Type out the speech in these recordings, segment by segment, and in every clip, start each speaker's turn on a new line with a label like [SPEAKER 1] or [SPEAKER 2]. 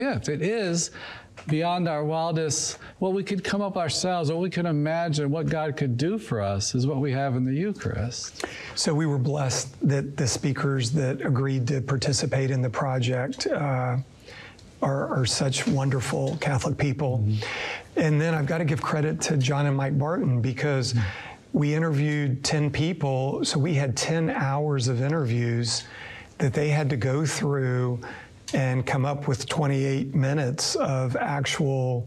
[SPEAKER 1] gift. It is beyond our wildest, what we could come up ourselves, what we could imagine, what God could do for us is what we have in the Eucharist.
[SPEAKER 2] So we were blessed that the speakers that agreed to participate in the project are such wonderful Catholic people. Mm-hmm. And then I've got to give credit to John and Mike Barton, because we interviewed 10 people, so we had 10 hours of interviews that they had to go through and come up with 28 minutes of actual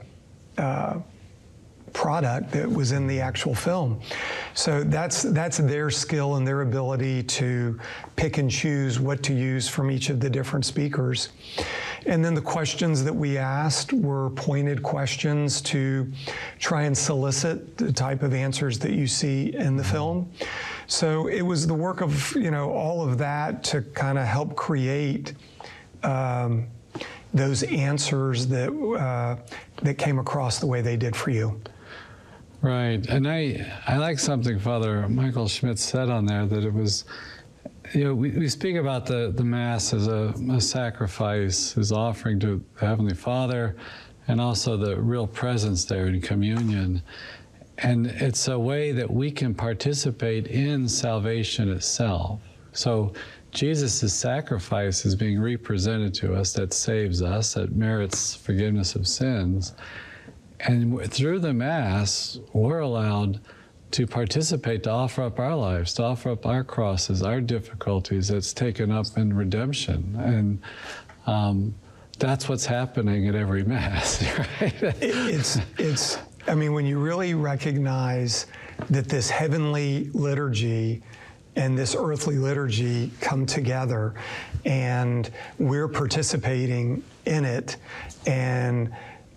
[SPEAKER 2] product that was in the actual film. So that's their skill and their ability to pick and choose what to use from each of the different speakers. And then the questions that we asked were pointed questions to try and solicit the type of answers that you see in the film. So it was the work of, all of that to kind of help create those answers that came across the way they did for you.
[SPEAKER 1] Right, and I like something Father Michael Schmitz said on there, that it was, we speak about the Mass as a sacrifice, as offering to the Heavenly Father, and also the real presence there in communion. And it's a way that we can participate in salvation itself. So Jesus' sacrifice is being represented to us, that saves us, that merits forgiveness of sins. And through the Mass, we're allowed to participate, to offer up our lives, to offer up our crosses, our difficulties that's taken up in redemption. And that's what's happening at every Mass, right?
[SPEAKER 2] It's when you really recognize that this heavenly liturgy and this earthly liturgy come together, and we're participating in it, and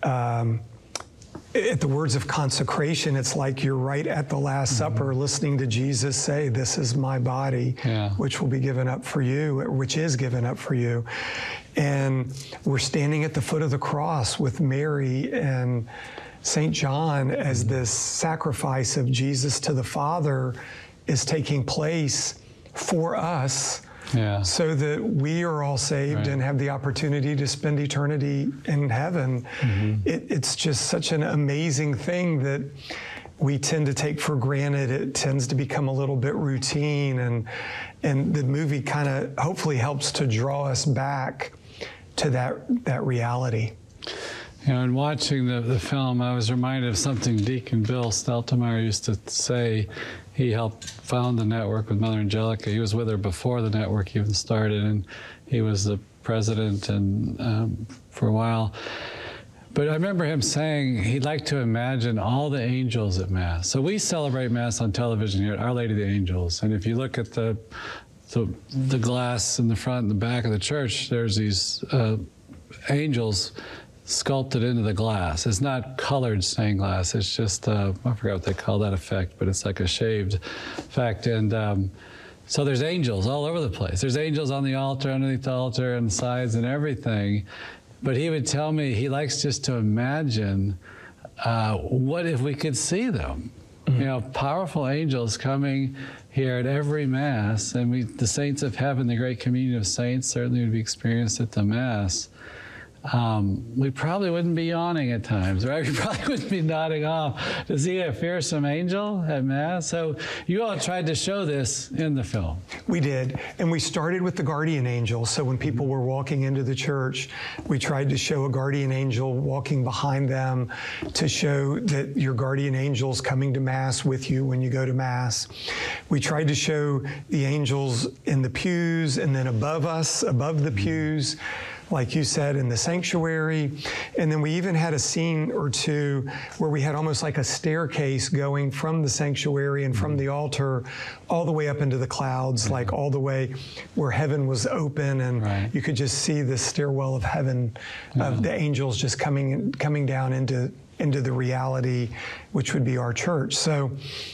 [SPEAKER 2] at the words of consecration, it's like you're right at the Last Supper listening to Jesus say, "This is my body, which will be given up for you," which is given up for you. And we're standing at the foot of the cross with Mary and St. John as this sacrifice of Jesus to the Father is taking place for us, so that we are all saved and have the opportunity to spend eternity in heaven. It's just such an amazing thing that we tend to take for granted. It tends to become a little bit routine, and the movie kind of hopefully helps to draw us back to that reality.
[SPEAKER 1] In watching the film, I was reminded of something Deacon Bill Steltemeyer used to say. He helped found the network with Mother Angelica. He was with her before the network even started, and he was the president and for a while. But I remember him saying he'd like to imagine all the angels at Mass. So we celebrate Mass on television here at Our Lady of the Angels, and if you look at the glass in the front and the back of the church, there's these angels sculpted into the glass. It's not colored stained glass. It's just, I forgot what they call that effect, but it's like a shaved effect. And so there's angels all over the place. There's angels on the altar, underneath the altar, and the sides and everything. But he would tell me he likes just to imagine what if we could see them. Powerful angels coming here at every Mass, and the saints of heaven, the great communion of saints, certainly would be experienced at the Mass. We probably wouldn't be yawning at times, right? We probably wouldn't be nodding off to see a fearsome angel at Mass. So you all tried to show this in the film.
[SPEAKER 2] We did, and we started with the guardian angel. So when people were walking into the church, we tried to show a guardian angel walking behind them to show that your guardian angel's coming to Mass with you when you go to Mass. We tried to show the angels in the pews, and then above us, above the pews, like you said, in the sanctuary. And then we even had a scene or two where we had almost like a staircase going from the sanctuary and from the altar all the way up into the clouds, like all the way where heaven was open, and you could just see the stairwell of heaven of the angels just coming down into the reality, which would be our church. So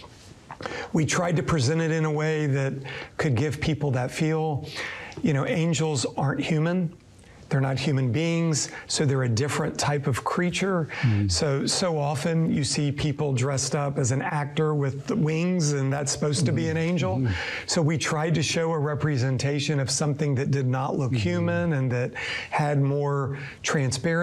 [SPEAKER 2] we tried to present it in a way that could give people that feel. Angels aren't human. They're not human beings, so they're a different type of creature. So often you see people dressed up as an actor with the wings, and that's supposed to be an angel. So we tried to show a representation of something that did not look human and that had more transparency